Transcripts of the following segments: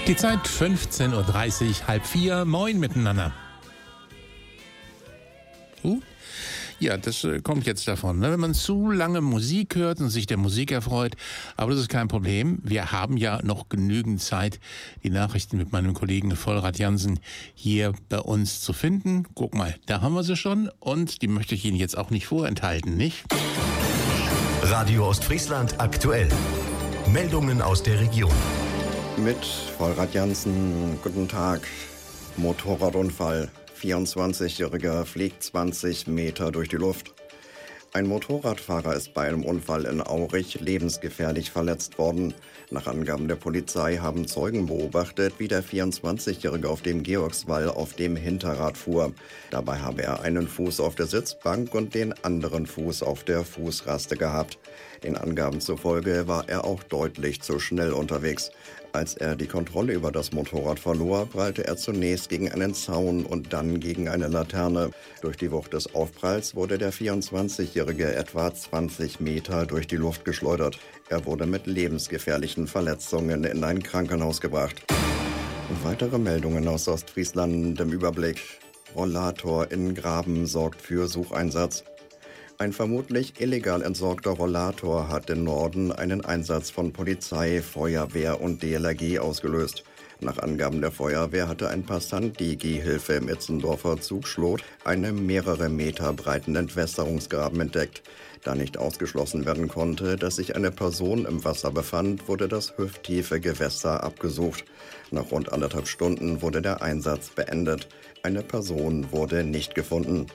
Die Zeit 15.30 Uhr, halb vier. Moin miteinander. Ja, das kommt jetzt davon, ne? Wenn man zu lange Musik hört und sich der Musik erfreut. Aber das ist kein Problem. Wir haben ja noch genügend Zeit, die Nachrichten mit meinem Kollegen Vollrad Jansen hier bei uns zu finden. Guck mal, da haben wir sie schon. Und die möchte ich Ihnen jetzt auch nicht vorenthalten, nicht? Radio Ostfriesland aktuell. Meldungen aus der Region. Mit Vollrad Jansen, guten Tag. Motorradunfall. 24-Jähriger fliegt 20 Meter durch die Luft. Ein Motorradfahrer ist bei einem Unfall in Aurich lebensgefährlich verletzt worden. Nach Angaben der Polizei haben Zeugen beobachtet, wie der 24-Jährige auf dem Georgswall auf dem Hinterrad fuhr. Dabei habe er einen Fuß auf der Sitzbank und den anderen Fuß auf der Fußraste gehabt. Den Angaben zufolge war er auch deutlich zu schnell unterwegs. Als er die Kontrolle über das Motorrad verlor, prallte er zunächst gegen einen Zaun und dann gegen eine Laterne. Durch die Wucht des Aufpralls wurde der 24-Jährige etwa 20 Meter durch die Luft geschleudert. Er wurde mit lebensgefährlichen Verletzungen in ein Krankenhaus gebracht. Weitere Meldungen aus Ostfriesland im Überblick. Rollator in Graben sorgt für Sucheinsatz. Ein vermutlich illegal entsorgter Rollator hat im Norden einen Einsatz von Polizei, Feuerwehr und DLRG ausgelöst. Nach Angaben der Feuerwehr hatte ein Passant die Gehhilfe im Itzendorfer Zugschlot einen mehrere Meter breiten Entwässerungsgraben entdeckt. Da nicht ausgeschlossen werden konnte, dass sich eine Person im Wasser befand, wurde das hüfttiefe Gewässer abgesucht. Nach rund 1,5 Stunden wurde der Einsatz beendet. Eine Person wurde nicht gefunden.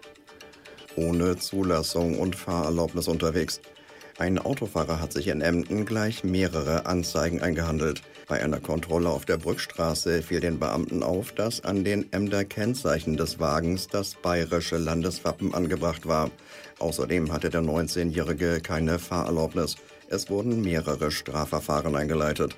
Ohne Zulassung und Fahrerlaubnis unterwegs. Ein Autofahrer hat sich in Emden gleich mehrere Anzeigen eingehandelt. Bei einer Kontrolle auf der Brückstraße fiel den Beamten auf, dass an den Emder Kennzeichen des Wagens das bayerische Landeswappen angebracht war. Außerdem hatte der 19-Jährige keine Fahrerlaubnis. Es wurden mehrere Strafverfahren eingeleitet.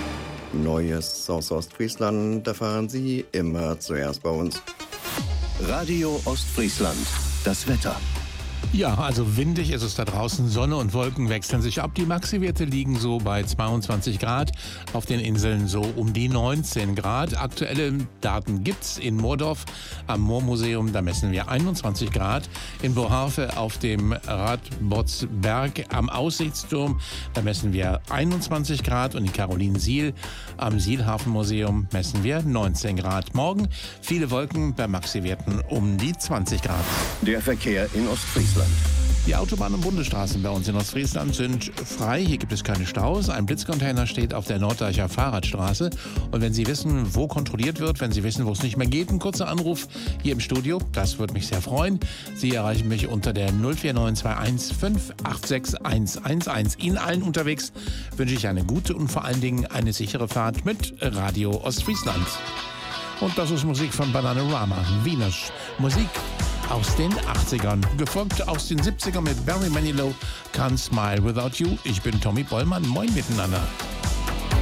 Neues aus Ostfriesland erfahren Sie immer zuerst bei uns. Radio Ostfriesland. Das Wetter. Ja, also windig ist es da draußen. Sonne und Wolken wechseln sich ab. Die Maxi-Werte liegen so bei 22 Grad. Auf den Inseln so um die 19 Grad. Aktuelle Daten gibt's in Moordorf am Moormuseum. Da messen wir 21 Grad. In Boharfe auf dem Radbotsberg am Aussichtsturm. Da messen wir 21 Grad. Und in Carolinsiel am Sielhafenmuseum messen wir 19 Grad. Morgen viele Wolken bei Maxi-Werten um die 20 Grad. Der Verkehr in Ostfriesland. Die Autobahnen und Bundesstraßen bei uns in Ostfriesland sind frei. Hier gibt es keine Staus. Ein Blitzcontainer steht auf der Norddeicher Fahrradstraße. Und wenn Sie wissen, wo kontrolliert wird, wenn Sie wissen, wo es nicht mehr geht, ein kurzer Anruf hier im Studio. Das würde mich sehr freuen. Sie erreichen mich unter der 04921 586 111. Ihnen allen unterwegs wünsche ich eine gute und vor allen Dingen eine sichere Fahrt mit Radio Ostfriesland. Und das ist Musik von Bananarama, Wieners Musik aus den 80ern, gefolgt aus den 70ern mit Barry Manilow, Can't Smile Without You. Ich bin Tommy Bollmann, moin miteinander.